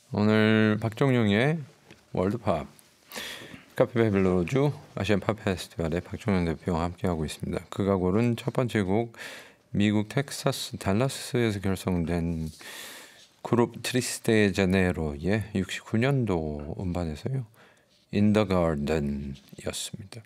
오늘 박정용의 월드팝 카페 베빌로주 아시안 팝 페스티벌의 박정용 대표와 함께하고 있습니다. 그가 고른 첫 번째 곡 미국 텍사스 달라스에서 결성된 그룹 트리스테 제네로의 69년도 음반에서요. In the Garden이었습니다.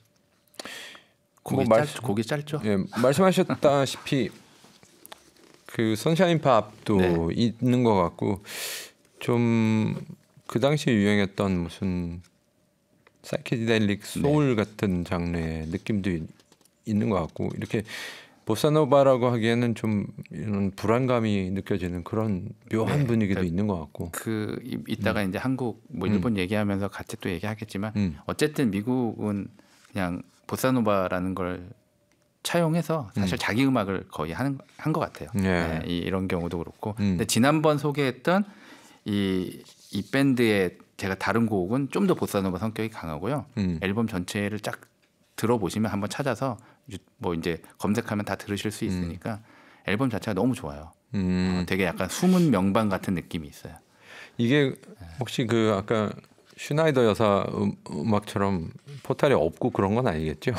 곡이 짧죠? 예, 말씀하셨다시피 그 선샤인 팝도 네. 있는 것 같고 좀 그 당시에 유행했던 무슨 사이키델릭 소울 같은 장르의 느낌도 있는 것 같고 이렇게 보사노바라고 하기에는 좀 이런 불안감이 느껴지는 그런 묘한 분위기도 있는 것 같고 이따가 이제 한국 뭐 일본 얘기하면서 같이 또 얘기하겠지만 어쨌든 미국은 그냥 보사노바라는 걸 차용해서 사실 자기 음악을 거의 한 것 같아요. 네, 이런 경우도 그렇고. 근데 지난번 소개했던 이 밴드의 제가 다른 곡은 좀 더 보사노바 성격이 강하고요. 앨범 전체를 쫙 들어보시면 한번 찾아서 뭐 이제 검색하면 다 들으실 수 있으니까 앨범 자체가 너무 좋아요. 되게 약간 숨은 명반 같은 느낌이 있어요. 이게 혹시 그 아까 슈나이더 여사 음악처럼 포탈이 없고 그런 건 아니겠죠?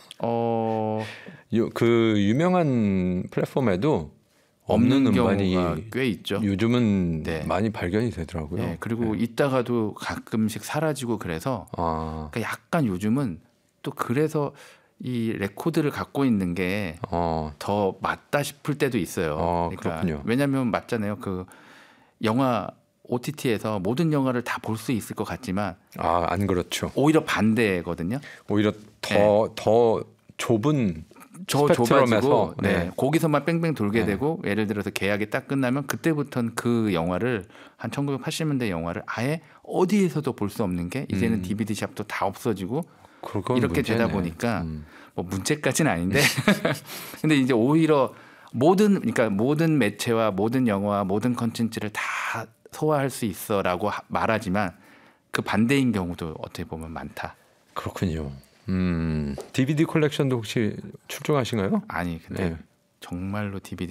그 유명한 플랫폼에도 없는 음반이 꽤 있죠. 요즘은 많이 발견이 되더라고요. 네, 그리고 있다가도 가끔씩 사라지고 그래서 그러니까 약간 요즘은 또 그래서 이 레코드를 갖고 있는 게 더 맞다 싶을 때도 있어요. 그러니까 그렇군요. 왜냐하면 맞잖아요. 그 영화 OTT에서 모든 영화를 다 볼 수 있을 것 같지만 안 그렇죠. 오히려 반대거든요. 오히려 더 좁은 스펙트럼에서 거기서만 뺑뺑 돌게 되고 예를 들어서 계약이 딱 끝나면 그때부터는 그 영화를 한 1980년대 영화를 아예 어디에서도 볼 수 없는 게 이제는 DVD 샵도 다 없어지고 이렇게 문제네. 되다 보니까 뭐 문제까지는 아닌데 근데 이제 오히려 모든 매체와 모든 영화와 모든 컨텐츠를 다 소화할 수 있어라고 말하지만 그 반대인 경우도 어떻게 보면 많다. 그렇군요. DVD 컬렉션도 혹시 출중하신가요? 아니 근데 정말로 DVD